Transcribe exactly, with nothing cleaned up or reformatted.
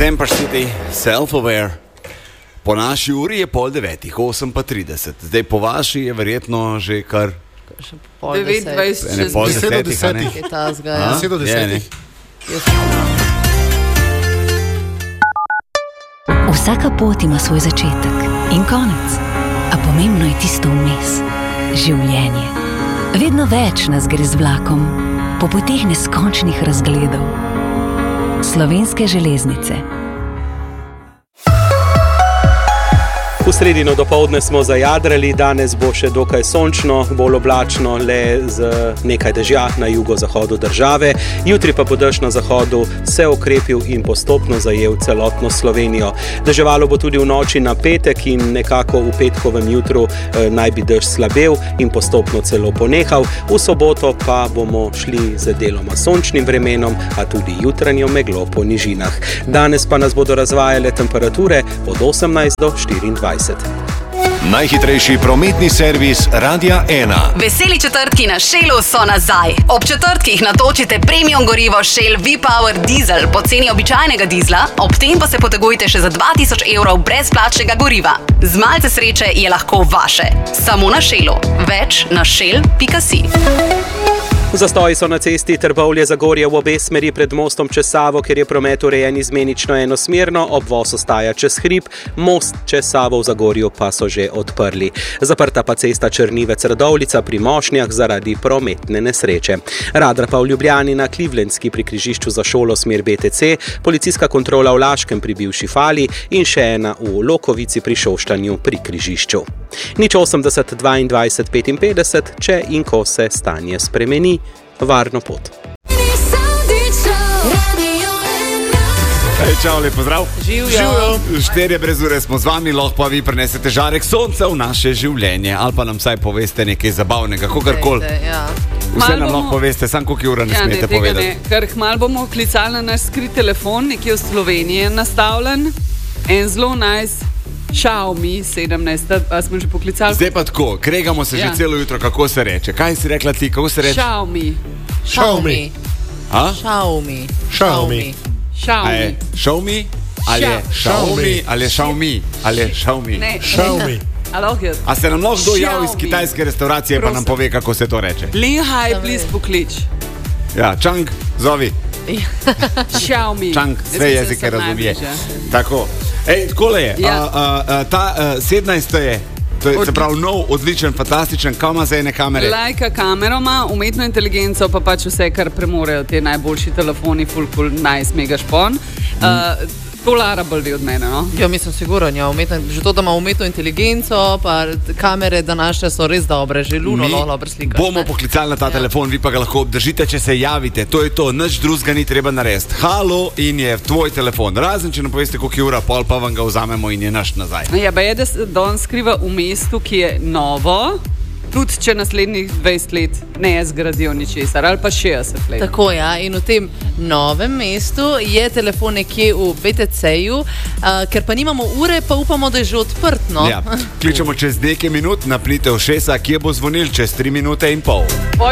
Temper City, self-aware. Po naši uri je pol devetih, osem pa trideset. Zdaj po vaši je verjetno že kar devet dvajset, ne, pol desetih, a ne? Je ta zgaja. deset do desetih. Vsaka pot ima svoj začetek in konec, a pomembno je tisto vmes. Življenje. Vedno več nas gre z vlakom, po poteh neskončnih razgledov. Slovenske železnice. V sredino dopoldne smo zajadrali, danes bo še dokaj sončno, bolj oblačno, le z nekaj dežja na jugozahodu države. Jutri pa bo dež na zahodu se okrepil in postopno zajel celotno Slovenijo. Deževalo bo tudi v noči na petek in nekako v petkovem jutru eh, naj bi dež slabel in postopno celo ponehal. V soboto pa bomo šli z deloma sončnim vremenom, a tudi jutranjo meglo po nižinah. Danes pa nas bodo razvajale temperature od osemnajst do štiriindvajset. Najhitrejši prometni servis Radia ena. Veseli četrtki na Shellu so nazaj. Ob četrtkih natočite premium gorivo Shell V-Power Diesel po ceni običajnega dizla, ob tem pa se potegujte še za dva tisoč evrov brezplačnega goriva. Z malce sreče je lahko vaše. Samo na Shellu. Več na shell pika si. Zastoji so na cesti Trbovlje-Zagorje v obe smeri pred mostom čez Savo, ker je promet urejen izmenično enosmerno, obvoz ostaja čez hrib, most čez Savo v Zagorju pa so že odprli. Zaprta pa cesta Črnivec-Radovljica pri Mošnjah zaradi prometne nesreče. Radra pa v Ljubljani na Klivlenski pri križišču za šolo smer B T C, policijska kontrola v Laškem pri bivši Fali in še ena v Lokovici pri Šoštanju pri križišču. Nič osemdeset dvaindvajset petinpetdeset, če in ko se stanje spremeni. Varno pot. Hej, čau, lep pozdrav. Živjo. Štirje brez ure smo z vami, lahko pa vi prinesete žarek sonca v naše življenje ali pa nam vsaj poveste nekaj zabavnega, kogarkoli. Ja. Vse Mal nam bomo- lahko poveste, samo koliko ura ne Ja, ne, smete tega povedati. ne, ker kmalu bomo klicali na naš skrit telefon, nekje v Sloveniji je nastavljen, en zelo nice Xiaomi sedemnajst, a smo že poklicali? Zdaj pa tako, kregamo se Ja. že celo jutro, kako se reče. Kaj si rekla ti, kako se reče? Xiaomi. Xiaomi. A? Xiaomi. Xiaomi. A je Xiaomi. Xiaomi? Ali je Xiaomi. Xiaomi? Ali je Xiaomi? Ali je Xiaomi? Ne, Xiaomi. A lahko je? A se nam lahko kdo javi iz Xiaomi. kitajske restauracije pa nam Prosim. pove, kako se to reče? Linhaj, please poklič. Ja, Čang, zovi. Xiaomi. Čang, Jaz vse mislim, da jezike sem razumije. najbližja. Tako. Ej, takole je. Ja. A, a, a, ta a, sedemnajsto je, to je se pravi nov, odličen, fantastičen, kam ima za ene kamere? Lajka kameroma, umetno inteligenco pa pač vse, kar premorejo te najboljši telefoni, full cool, nice, mega špon. Uh, to Lara bolj ve od mene, no? Ja, mislim, sigurno, ja, umetno, že to, da ima umetno inteligenco, pa kamere današnje so res dobre, že luno Mi lahko dobro slikaš. bomo ne? poklicali na ta Ja. telefon, vi pa ga lahko obdržite, če se javite. To je to, nič drugega ni treba narediti. Halo in je tvoj telefon. Razen, če nam poveste, koliko je ura, pol pa vam ga vzamemo in je naš nazaj. Ja, pa je, da se da on skriva v mestu, ki je novo, tudi če naslednjih dvajset let ne zgradijo ničesar, ali pa šestdeset let. Tako, ja, in v tem novem mestu je telefon nekje v B T C-ju, uh, ker pa nimamo ure, pa upamo, da je že odprt, no. Ja. Kličemo čez nekaj minut, napnite ušesa, kje bo zvonil čez tri minute in pol.